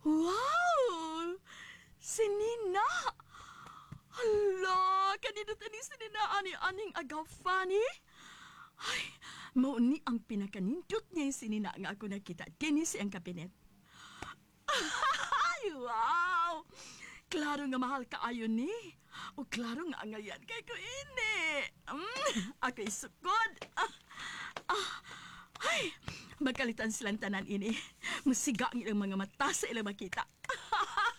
Wow! Si Nina! Hala, kanino tani si Nina ani-aning agafani? Ay, mauni ang pinakanindot niya si Nina nga ako nakita. Kini si ang kabinet. Ay, wow! Klaro nga mahal ka ayon ni. O klaro nga ngayon kay ko ini. Ako'y sukod. Ay, magkalitan silang tanan ini. Musiga ang ilang mga mata sa ilang makita.